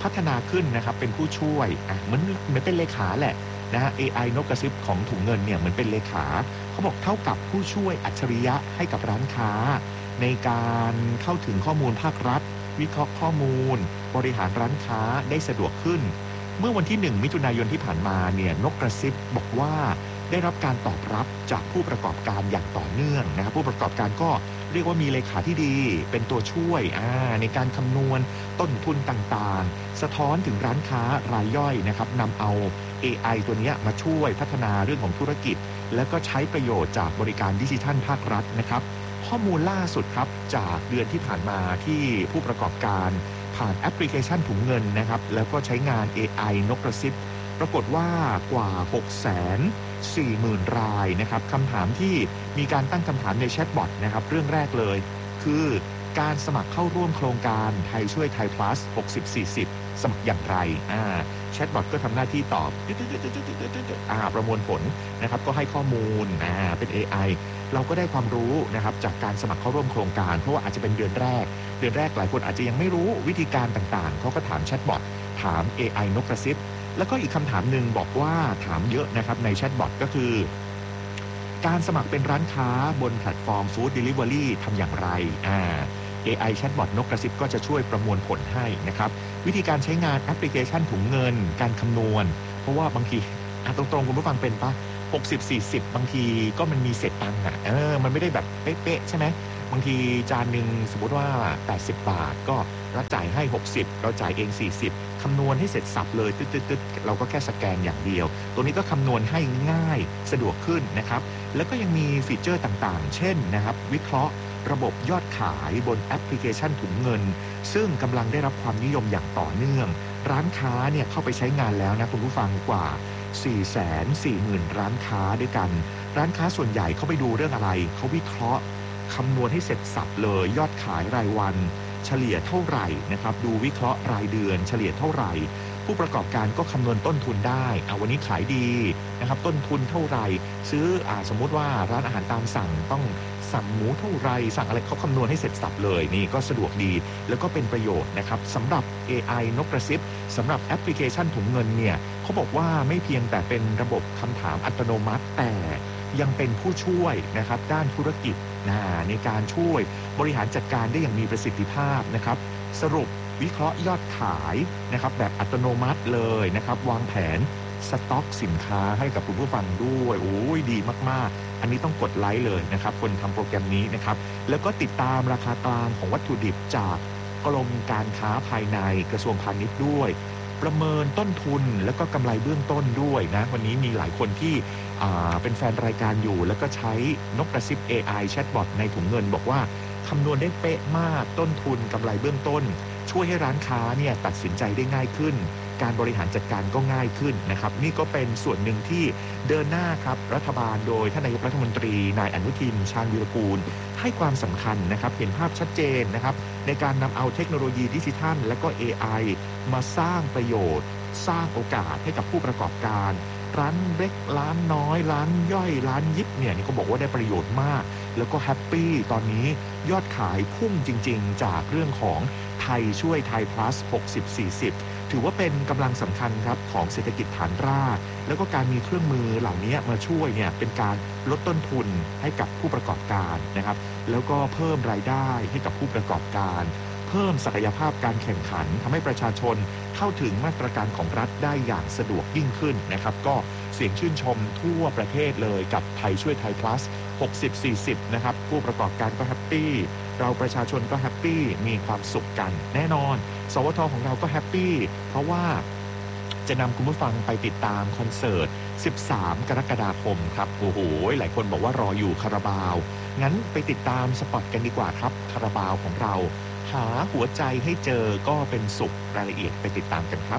พัฒนาขึ้นนะครับเป็นผู้ช่วยอ่ะเหมือนเหมือนเป็นเลขาแหละนะฮะ เอ ไอ นกกระซิบของถุงเงินเนี่ยเหมือนเป็นเลขาเขาบอกเท่ากับผู้ช่วยอัจฉริยะให้กับร้านค้าในการเข้าถึงข้อมูลภาครัฐวิเคราะห์ข้อมูลบริหารร้านค้าได้สะดวกขึ้นเมื่อวันที่หนึ่งมิถุนายนที่ผ่านมาเนี่ยนกกระซิบบอกว่าได้รับการตอบรับจากผู้ประกอบการอย่างต่อเนื่องนะครับผู้ประกอบการก็เรียกว่ามีเลขาที่ดีเป็นตัวช่วยในการคำนวณต้นทุนต่างๆสะท้อนถึงร้านค้ารายย่อยนะครับนำเอา เอ ไอ ตัวนี้มาช่วยพัฒนาเรื่องของธุรกิจและก็ใช้ประโยชน์จากบริการดิจิทัลภาครัฐนะครับข้อมูลล่าสุดครับจากเดือนที่ผ่านมาที่ผู้ประกอบการผ่านแอปพลิเคชันถุงเงินนะครับแล้วก็ใช้งาน เอ ไอ นกกระซิบปรากฏว่ากว่า หกแสนสี่หมื่น รายนะครับคำถามที่มีการตั้งคำถามในแชทบอทนะครับเรื่องแรกเลยคือการสมัครเข้าร่วมโครงการไทยช่วยไทย plus หกสิบ สี่สิบ สมัครอย่างไรอ่าแชทบอทก็ทำหน้าที่ตอบอ่าประมวลผลนะครับก็ให้ข้อมูลอ่าเป็น เอ ไอ เราก็ได้ความรู้นะครับจากการสมัครเข้าร่วมโครงการเพราะว่าอาจจะเป็นเดือนแรกเดือนแรกหลายคนอาจจะยังไม่รู้วิธีการต่างๆเขาก็ถามแชทบอทถาม เอ ไอ นกกระซิบแล้วก็อีกคำถามหนึ่งบอกว่าถามเยอะนะครับในแชทบอทก็คือการสมัครเป็นร้านค้าบนแพลตฟอร์มฟู้ดเดลิเวอรี่ทำอย่างไรอ่า เอ ไอ แชทบอทนกกระซิบก็จะช่วยประมวลผลให้นะครับวิธีการใช้งานแอปพลิเคชันถุงเงินการคำนวณเพราะว่าบางทีอ่ะตรงๆคุณผู้ฟังเป็นปะหกสิบ สี่สิบบางทีก็มันมีเศษตังค์อ่ะเออมันไม่ได้แบบเป๊ะๆใช่ไหมบางทีจานหนึ่งสมมติว่าแปดสิบบาทก็เราจ่ายให้หกสิบเราจ่ายเองสี่สิบคำนวณให้เสร็จสับเลยตึ๊ดๆๆเราก็แค่สแกนอย่างเดียวตัวนี้ก็คำนวณให้ง่ายสะดวกขึ้นนะครับแล้วก็ยังมีฟีเจอร์ต่างๆเช่นนะครับวิเคราะห์ระบบยอดขายบนแอปพลิเคชันถุงเงินซึ่งกำลังได้รับความนิยมอย่างต่อเนื่องร้านค้าเนี่ยเข้าไปใช้งานแล้วนะคุณผู้ฟังกว่า สี่แสนสี่หมื่น ร้านค้าด้วยกันร้านค้าส่วนใหญ่เขาไปดูเรื่องอะไรเขาวิเคราะห์คำนวณให้เสร็จสับเลยยอดขายรายวันเฉลี่ยเท่าไหร่นะครับดูวิเคราะห์รายเดือนเฉลี่ยเท่าไหร่ผู้ประกอบการก็คำนวณต้นทุนได้เอาวันนี้ขายดีนะครับต้นทุนเท่าไหร่ซื้ออ่าสมมุติว่าร้านอาหารตามสั่งต้องสั่งหมูเท่าไรสั่งอะไรเขาคำนวณให้เสร็จสับเลยนี่ก็สะดวกดีแล้วก็เป็นประโยชน์นะครับสำหรับ เอ ไอ นกกระซิบสำหรับแอปพลิเคชันถุงเงินเนี่ยเขาบอกว่าไม่เพียงแต่เป็นระบบคำถามอัตโนมัติแต่ยังเป็นผู้ช่วยนะครับด้านธุรกิจนะในการช่วยบริหารจัดการได้อย่างมีประสิทธิภาพนะครับสรุปวิเคราะห์ยอดขายนะครับแบบอัตโนมัติเลยนะครับวางแผนสต็อกสินค้าให้กับคุณผู้ฟังด้วยโอ้ยดีมากๆอันนี้ต้องกดไลค์เลยนะครับคนทำโปรแกรมนี้นะครับแล้วก็ติดตามราคากลางของวัตถุดิบจากกรมการค้าภายในกระทรวงพาณิชย์ด้วยประเมินต้นทุนแล้วก็กำไรเบื้องต้นด้วยนะวันนี้มีหลายคนที่เป็นแฟนรายการอยู่แล้วก็ใช้นกกระซิบ เอ ไอ แชทบอทในถุงเงินบอกว่าคำนวณได้เป๊ะมากต้นทุนกำไรเบื้องต้นช่วยให้ร้านค้าเนี่ยตัดสินใจได้ง่ายขึ้นการบริหารจัดการก็ง่ายขึ้นนะครับนี่ก็เป็นส่วนหนึ่งที่เดินหน้าครับรัฐบาลโดยท่านนายกรัฐมนตรีนายอนุทินชาญวีรกูลให้ความสำคัญนะครับเห็นภาพชัดเจนนะครับในการนำเอาเทคโนโลยีดิจิทัลและก็ เอ ไอ มาสร้างประโยชน์สร้างโอกาสให้กับผู้ประกอบการร้านเล็กร้านน้อยร้านย่อยร้านยิบเนี่ยนี่ก็บอกว่าได้ประโยชน์มากแล้วก็แฮปปี้ตอนนี้ยอดขายพุ่งจริงๆจากเรื่องของไทยช่วยไทย plus หกสิบ สี่สิบถือว่าเป็นกำลังสำคัญครับของเศรษฐกิจฐานรากแล้วก็การมีเครื่องมือเหล่านี้มาช่วยเนี่ยเป็นการลดต้นทุนให้กับผู้ประกอบการนะครับแล้วก็เพิ่มรายได้ให้กับผู้ประกอบการเพิ่มศักยภาพการแข่งขันทำให้ประชาชนเข้าถึงมาตรการของรัฐได้อย่างสะดวกยิ่งขึ้นนะครับก็เสียงชื่นชมทั่วประเทศเลยกับไทยช่วยไทย plus หกสิบ สี่สิบนะครับผู้ประกอบการก็แฮปปี้เราประชาชนก็แฮปปี้มีความสุขกันแน่นอนสวทของเราก็แฮปปี้เพราะว่าจะนำคุณผู้ฟังไปติดตามคอนเสิร์ตสิบสามกรกฎาคมครับโอ้โหหลายคนบอกว่ารออยู่คาราบาวงั้นไปติดตามสปอตกันดีกว่าครับคาราบาวของเราหาหัวใจให้เจอก็เป็นสุขรายละเอียดไปติดตามกันครับ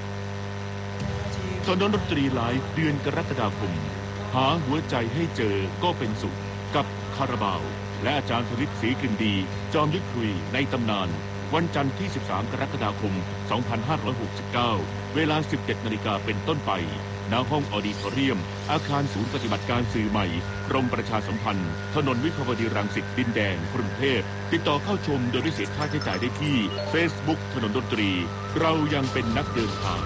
ตอนดนตรีไลฟ์เดือนกรกฎาคมหาหัวใจให้เจอก็เป็นสุขกับคาราบาวและอาจารย์ธนิตศรีกลิ่นดีจอมยุทธคุยในตำนานวันจันทร์ที่สิบสามกรกฎาคมสองพันห้าร้อยหกสิบเก้าเวลา สิบเจ็ดนาฬิกาเป็นต้นไปณห้องออดิทอเรียมอาคารศูนย์ปฏิบัติการสื่อใหม่กรมประชาสัมพันธ์ถนนวิภาวดีรังสิตดินแดงกรุงเทพติดต่อเข้าชมโดยไม่เสียค่าใช้จ่ายได้ที่ Facebook ถนนดนตรีเรายังเป็นนักเดินทาง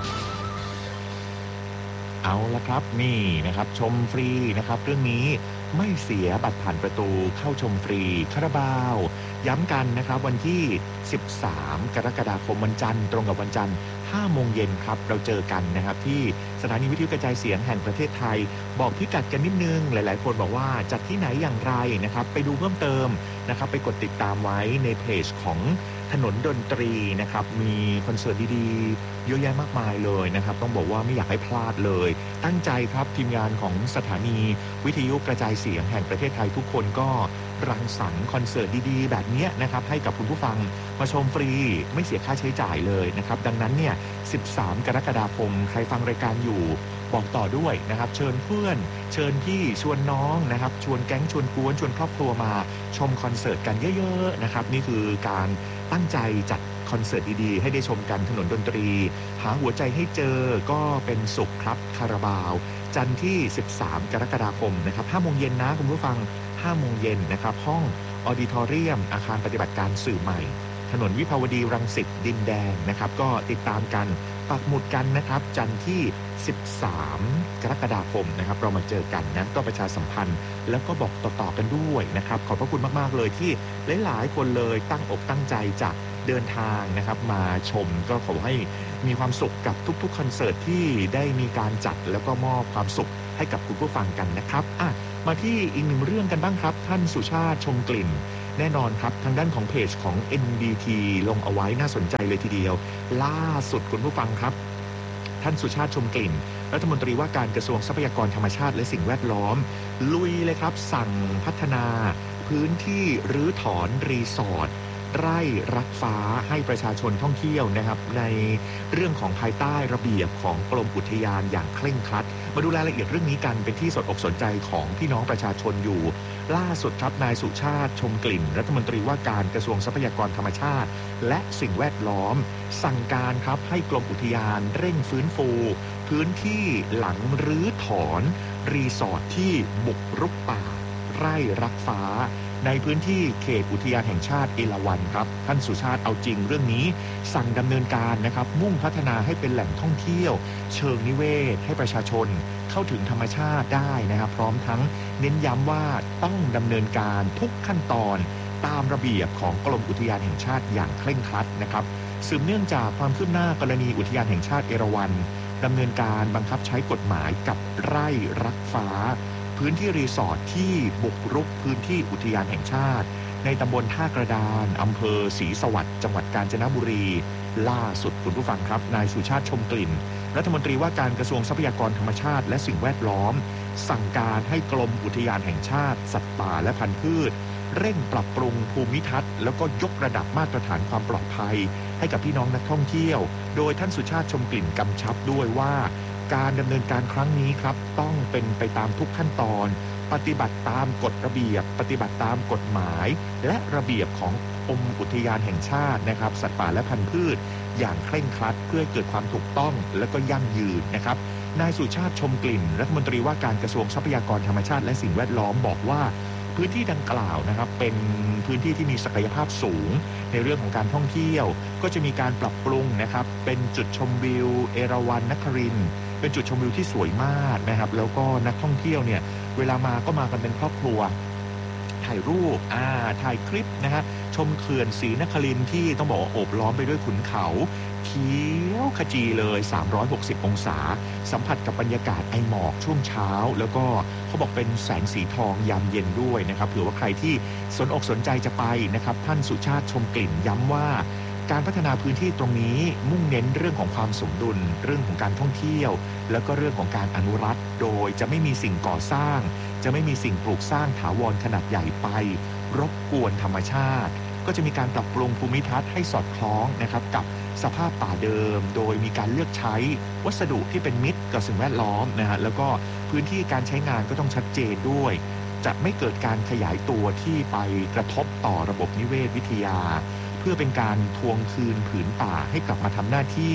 เอาละครับนี่นะครับชมฟรีนะครับเรื่องนี้ไม่เสียบัตรผ่านประตูเข้าชมฟรีคาราบาวย้ำกันนะครับวันที่สิบสามกรกฎาคมวันจันทร์ตรงกับวันจันทร์ห้าโมงเย็นครับเราเจอกันนะครับที่สถานีวิทยุกระจายเสียงแห่งประเทศไทยบอกพิกัดกันนิดนึงหลายๆคนบอกว่าจัดที่ไหนอย่างไรนะครับไปดูเพิ่มเติมนะครับไปกดติดตามไว้ในเพจของถนนดนตรีนะครับมีคอนเสิร์ตดีๆเยอะแยะมากมายเลยนะครับต้องบอกว่าไม่อยากให้พลาดเลยตั้งใจครับทีมงานของสถานีวิทยุกระจายเสียงแห่งประเทศไทยทุกคนก็รังสรรค์คอนเสิร์ตดีๆแบบนี้นะครับให้กับคุณผู้ฟังมาชมฟรีไม่เสียค่าใช้จ่ายเลยนะครับดังนั้นเนี่ยสิบสามกรกฎาคมใครฟังรายการอยู่บอกต่อด้วยนะครับเชิญเพื่อนเชิญพี่ชวนน้องนะครับชวนแก๊งชวนกวนชวนครอบครัวมาชมคอนเสิร์ตกันเยอะๆนะครับนี่คือการตั้งใจจัดคอนเสิร์ตดีๆให้ได้ชมกันถนนดนตรีหาหัวใจให้เจอก็เป็นสุขครับคาราบาวจันทร์ที่สิบสามกรกฎาคมนะครับห้าโมงเย็นนะคุณผู้ฟังห้าโมงเย็นนะครับห้องออดิทอเรียมอาคารปฏิบัติการสื่อใหม่ถนนวิภาวดีรังสิตดินแดงนะครับก็ติดตามกันปักหมุดกันนะครับจันทร์ที่สิบสามกรกฎาคมนะครับเรามาเจอกันนะก็ประชาสัมพันธ์แล้วก็บอกต่อๆกันด้วยนะครับขอบพระคุณมากๆเลยที่หลายๆคนเลยตั้งอกตั้งใจจะเดินทางนะครับมาชมก็ขอให้มีความสุขกับทุกๆคอนเสิร์ตที่ได้มีการจัดแล้วก็มอบความสุขให้กับคุณผู้ฟังกันนะครับอ่ะมาที่อีกหนึ่งเรื่องกันบ้างครับท่านสุชาติชมกลิ่นแน่นอนครับทางด้านของเพจของ เอ็น บี ที ลงเอาไว้น่าสนใจเลยทีเดียวล่าสุดคุณผู้ฟังครับท่านสุชาติชมกลิ่นรัฐมนตรีว่าการกระทรวงทรัพยากรธรรมชาติและสิ่งแวดล้อมลุยเลยครับสั่งพัฒนาพื้นที่รื้อถอนรีสอร์ทไร่รักฟ้าให้ประชาชนท่องเที่ยวนะครับในเรื่องของภายใต้ระเบียบของกรมอุทยานอย่างเคร่งครัดมาดูรายละเอียดเรื่องนี้กันเป็นที่สนอกสนใจของพี่น้องประชาชนอยู่ล่าสุดครับนายสุชาติชมกลิ่นรัฐมนตรีว่าการกระทรวงทรัพยากรธรรมชาติและสิ่งแวดล้อมสั่งการครับให้กรมอุทยานเร่งฟื้นฟูพื้นที่หลังรื้อถอนรีสอร์ทที่บุกรุกป่าไร่รักฟ้าในพื้นที่เขตอุทยานแห่งชาติเอราวัณครับท่านสุชาติเอาจริงเรื่องนี้สั่งดำเนินการนะครับมุ่งพัฒนาให้เป็นแหล่งท่องเที่ยวเชิงนิเวศให้ประชาชนเข้าถึงธรรมชาติได้นะครับพร้อมทั้งเน้นย้ำว่าต้องดำเนินการทุกขั้นตอนตามระเบียบของกรมอุทยานแห่งชาติอย่างเคร่งครัดนะครับสืบเนื่องจากความคืบหน้ากรณีอุทยานแห่งชาติเอราวัณดำเนินการบังคับใช้กฎหมายกับไร่รักฟ้าพื้นที่รีสอร์ทที่บุกรุกพื้นที่อุทยานแห่งชาติในตำบลท่ากระดานอำเภอศรีสวัสดิ์จังหวัดกาญจนบุรีล่าสุดคุณผู้ฟังครับนายสุชาติชมกลิ่นรัฐมนตรีว่าการกระทรวงทรัพยากรธรรมชาติและสิ่งแวดล้อมสั่งการให้กรมอุทยานแห่งชาติสัตว์ป่าและพันธุ์พืชเร่งปรับปรุงภูมิทัศน์แล้วก็ยกระดับมาตรฐานความปลอดภัยให้กับพี่น้องนักท่องเที่ยวโดยท่านสุชาติชมกลิ่นกำชับด้วยว่าการดำเนินการครั้งนี้ครับต้องเป็นไปตามทุกขั้นตอนปฏิบัติตามกฎระเบียบปฏิบัติตามกฎหมายและระเบียบของกรมอุทยานแห่งชาตินะครับสัตว์ป่าและพันธุ์พืชอย่างเคร่งครัดเพื่อเกิดความถูกต้องและก็ยั่งยืนนะครับนายสุชาติชมกลิ่นรัฐมนตรีว่าการกระทรวงทรัพยากรธรรมชาติและสิ่งแวดล้อมบอกว่าพื้นที่ดังกล่าวนะครับเป็นพื้นที่ที่มีศักยภาพสูงในเรื่องของการท่องเที่ยวก็จะมีการปรับปรุงนะครับเป็นจุดชมวิวเอราวัณนครินทร์เป็นจุดชมวิวที่สวยมากนะครับแล้วก็นักท่องเที่ยวเนี่ยเวลามาก็มากันเป็นครอบครัวถ่ายรูปอ่าถ่ายคลิปนะฮะชมเขื่อนศรีนครินทร์ที่ต้องบอกว่าโอบล้อมไปด้วยขุนเขาเขียวขจีเลยสามร้อยหกสิบองศาสัมผัสกับบรรยากาศไอหมอกช่วงเช้าแล้วก็เขาบอกเป็นแสงสีทองยามเย็นด้วยนะครับเผื่อว่าใครที่สนอกสนใจจะไปนะครับท่านสุชาติชมกลิ่นย้ำว่าการพัฒนาพื้นที่ตรงนี้มุ่งเน้นเรื่องของความสมดุลเรื่องของการท่องเที่ยวแล้วก็เรื่องของการอนุรักษ์โดยจะไม่มีสิ่งก่อสร้างจะไม่มีสิ่งปลูกสร้างถาวรขนาดใหญ่ไปรบกวนธรรมชาติก็จะมีการปรับปรุงภูมิทัศน์ให้สอดคล้องนะครับกับสภาพป่าเดิมโดยมีการเลือกใช้วัสดุที่เป็นมิตรกับสิ่งแวดล้อมนะฮะแล้วก็พื้นที่การใช้งานก็ต้องชัดเจนด้วยจะไม่เกิดการขยายตัวที่ไปกระทบต่อระบบนิเวศวิทยาเพื่อเป็นการทวงคืนผืนป่าให้กลับมาทำหน้าที่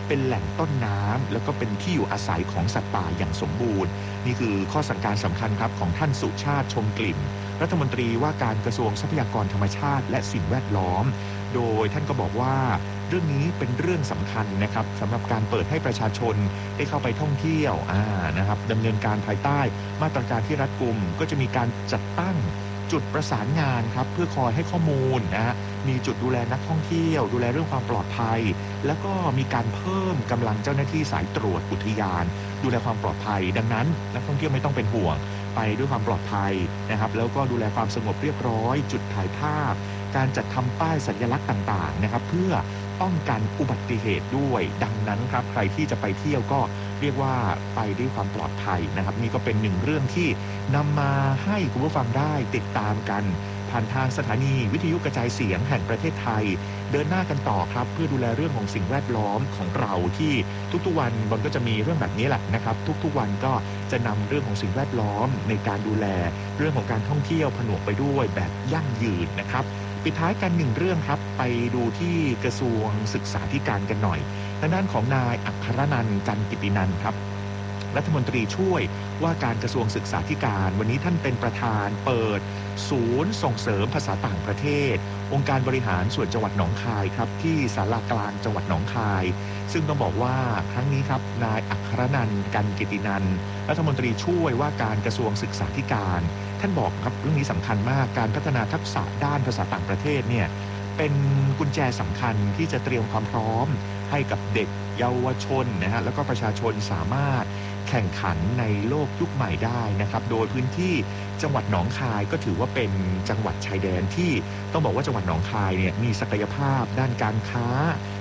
เป็นแหล่งต้นน้ำแล้วก็เป็นที่อยู่อาศัยของสัตว์ป่าอย่างสมบูรณ์นี่คือข้อสั่งการสำคัญครับของท่านสุชาติชมกลิ่นรัฐมนตรีว่าการกระทรวงทรัพยากรธรรมชาติและสิ่งแวดล้อมโดยท่านก็บอกว่าเรื่องนี้เป็นเรื่องสำคัญนะครับสำหรับการเปิดให้ประชาชนได้เข้าไปท่องเที่ยวอ่านะครับดำเนินการภายใต้มาตรการที่รัดกุมก็จะมีการจัดตั้งจุดประสานงานครับเพื่อคอยให้ข้อมูลนะฮะมีจุดดูแลนักท่องเที่ยวดูแลเรื่องความปลอดภัยแล้วก็มีการเพิ่มกำลังเจ้าหน้าที่สายตรวจอุทยานดูแลความปลอดภัยดังนั้นนักท่องเที่ยวไม่ต้องเป็นห่วงไปด้วยความปลอดภัยนะครับแล้วก็ดูแลความสงบเรียบร้อยจุดถ่ายภาพการจัดทำป้ายสัญลักษณ์ต่างๆนะครับเพื่อป้องกันอุบัติเหตุด้วยดังนั้นครับใครที่จะไปเที่ยวก็เรียกว่าไปด้วยความปลอดภัยนะครับนี่ก็เป็นหนึ่งเรื่องที่นำมาให้คุณผู้ฟังได้ติดตามกันผ่านทางสถานีวิทยุกระจายเสียงแห่งประเทศไทยเดินหน้ากันต่อครับเพื่อดูแลเรื่องของสิ่งแวดล้อมของเราที่ทุกๆวันมันก็จะมีเรื่องแบบนี้แหละนะครับทุกๆวันก็จะนำเรื่องของสิ่งแวดล้อมในการดูแลเรื่องของการท่องเที่ยวผนวกไปด้วยแบบยั่งยืนนะครับปิดท้ายกันหนึ่งเรื่องครับไปดูที่กระทรวงศึกษาธิการกันหน่อยทางด้านของนายอัครนันท์ จันทร์กิตินันท์ครับรัฐมนตรีช่วยว่าการกระทรวงศึกษาธิการวันนี้ท่านเป็นประธานเปิดศูนย์ส่งเสริมภาษาต่างประเทศองค์การบริหารส่วนจังหวัดหนองคายครับที่ศาลากลางจังหวัดหนองคายซึ่งต้องบอกว่าครั้งนี้ครับนายอัครนันท์ จันทร์กิตินันท์รัฐมนตรีช่วยว่าการกระทรวงศึกษาธิการท่านบอกครับเรื่องนี้สำคัญมากการพัฒนาทักษะด้านภาษาต่างประเทศเนี่ยเป็นกุญแจสำคัญที่จะเตรียมความพร้อมให้กับเด็กเยาวชนนะฮะแล้วก็ประชาชนสามารถแข่งขันในโลกยุคใหม่ได้นะครับโดยพื้นที่จังหวัดหนองคายก็ถือว่าเป็นจังหวัดชายแดนที่ต้องบอกว่าจังหวัดหนองคายเนี่ยมีศักยภาพด้านการค้า